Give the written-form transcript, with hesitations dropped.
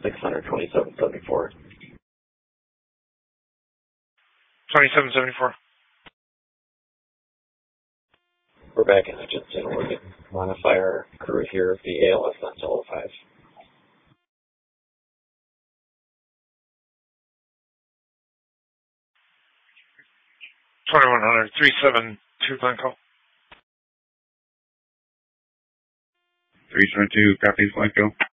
627.74. 2774. We're back in Hutchinson. We're going to modify our crew here of the ALS on Solo 5. 2100, 372 Glencoe. 372, copy, Glencoe.